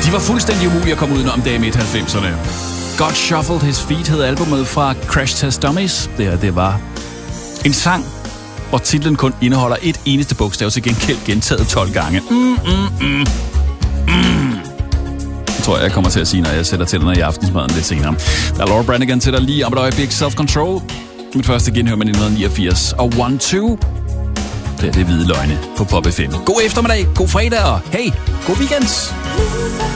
De var fuldstændig umulige at komme udenom dag midt 90'erne. God Shuffled His Feet hed albumet fra Crash Test Dummies. Det var en sang, hvor titlen kun indeholder et eneste bogstav, til gengæld gentaget 12 gange. Det tror jeg kommer til at sige, når jeg sætter tænderne i aftensmaden lidt senere. Der er Laura Branigan til dig lige om et øjeblik. Self-Control. Mit første genhør med 1989. Og 1-2. Det er det hvide løgne på Pop FM. God eftermiddag, god fredag og hey, god weekend.